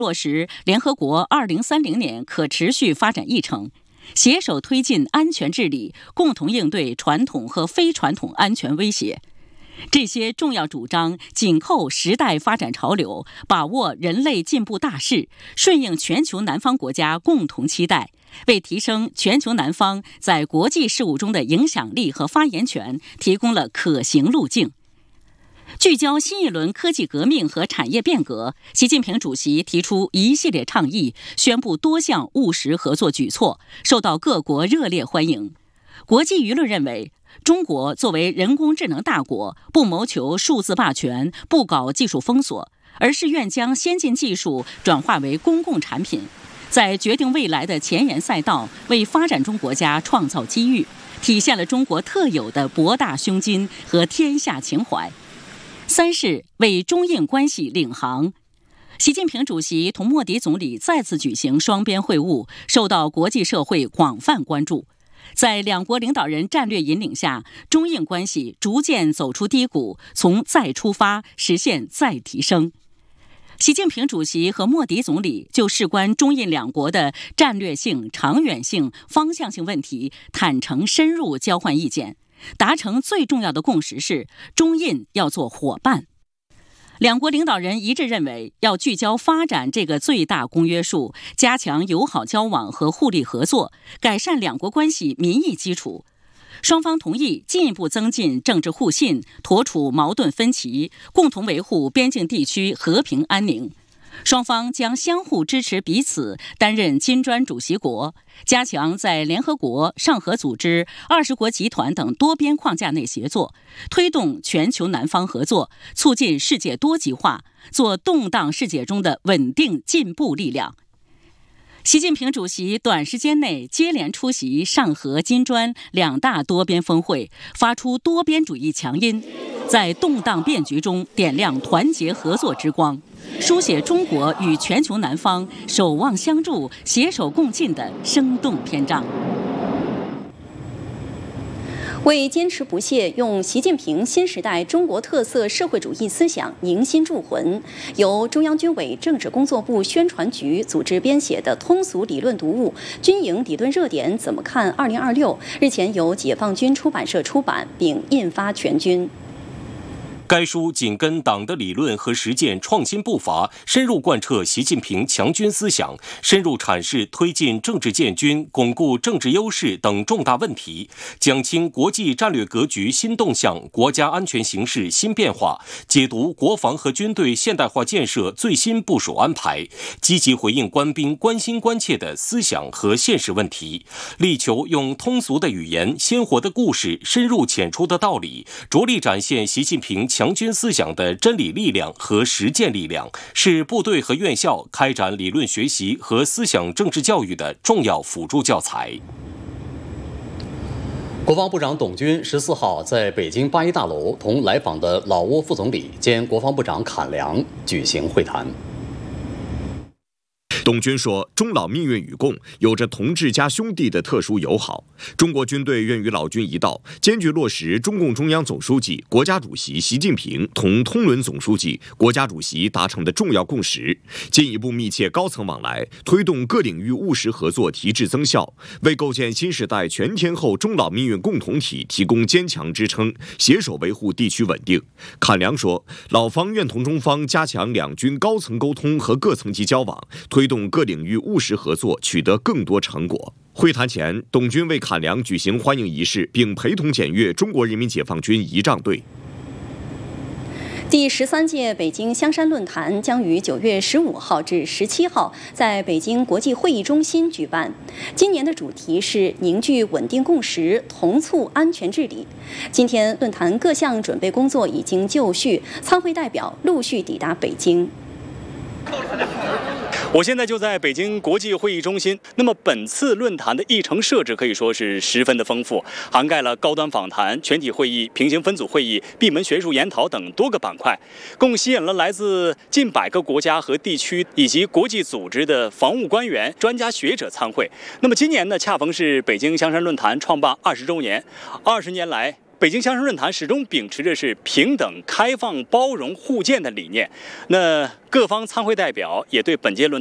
落实联合国2030年可持续发展议程，携手推进安全治理，共同应对传统和非传统安全威胁。这些重要主张紧扣时代发展潮流，把握人类进步大势，顺应全球南方国家共同期待，为提升全球南方在国际事务中的影响力和发言权提供了可行路径。聚焦新一轮科技革命和产业变革，习近平主席提出一系列倡议，宣布多项务实合作举措，受到各国热烈欢迎。国际舆论认为，中国作为人工智能大国，不谋求数字霸权，不搞技术封锁，而是愿将先进技术转化为公共产品，在决定未来的前沿赛道为发展中国家创造机遇，体现了中国特有的博大胸襟和天下情怀。三是为中印关系领航。习近平主席同莫迪总理再次举行双边会晤，受到国际社会广泛关注。在两国领导人战略引领下，中印关系逐渐走出低谷，从再出发实现再提升。习近平主席和莫迪总理就事关中印两国的战略性、长远性、方向性问题坦诚深入交换意见，达成最重要的共识是，中印要做伙伴。两国领导人一致认为，要聚焦发展这个最大公约数，加强友好交往和互利合作，改善两国关系民意基础。双方同意进一步增进政治互信，妥处矛盾分歧，共同维护边境地区和平安宁。双方将相互支持彼此担任金砖主席国，加强在联合国、上合组织、20国集团等多边框架内协作，推动全球南方合作，促进世界多极化，做动荡世界中的稳定进步力量。习近平主席短时间内接连出席上合、金砖两大多边峰会，发出多边主义强音，在动荡变局中点亮团结合作之光，书写中国与全球南方守望相助、携手共进的生动篇章。 为坚持不懈用习近平新时代中国特色社会主义思想凝心铸魂，由中央军委政治工作部宣传局组织编写的通俗理论读物《军营理论热点怎么看2026》日前由解放军出版社出版，并印发全军。 该书紧跟党的理论和实践创新步伐，深入贯彻习近平强军思想，深入阐释推进政治建军、巩固政治优势等重大问题，讲清国际战略格局新动向、国家安全形势新变化，解读国防和军队现代化建设最新部署安排，积极回应官兵关心关切的思想和现实问题，力求用通俗的语言、鲜活的故事、深入浅出的道理，着力展现习近平强军思想的真理力量和实践力量，是部队和院校开展理论学习和思想政治教育的重要辅助教材。 国防部长董军14号在北京八一大楼同来访的老挝副总理兼国防部长坎良举行会谈。 董军说，中老命运与共，有着同志加兄弟的特殊友好。中国军队愿与老军一道，坚决落实中共中央总书记、国家主席习近平同通伦总书记、国家主席达成的重要共识，进一步密切高层往来，推动各领域务实合作提质增效，为构建新时代全天候中老命运共同体提供坚强支撑，携手维护地区稳定。坎良说，老方愿同中方加强两军高层沟通和各层级交往，推动各领域务实合作取得更多成果。会谈前，董军为坎良举行欢迎仪式，并陪同检阅中国人民解放军仪仗队。 第13届北京香山论坛将于9月15号至17号在北京国际会议中心举办。今年的主题是凝聚稳定共识，同促安全治理。今天论坛各项准备工作已经就绪，参会代表陆续抵达北京。 我现在就在北京国际会议中心。那么本次论坛的议程设置可以说是十分的丰富，涵盖了高端访谈、全体会议、平行分组会议、闭门学术研讨等多个板块，共吸引了来自近100个国家和地区以及国际组织的防务官员、专家学者参会。那么今年呢，恰逢是北京香山论坛创办20周年，20年来北京香山论坛始终秉持着是平等、开放、包容、互鉴的理念。那各方参会代表也对本届论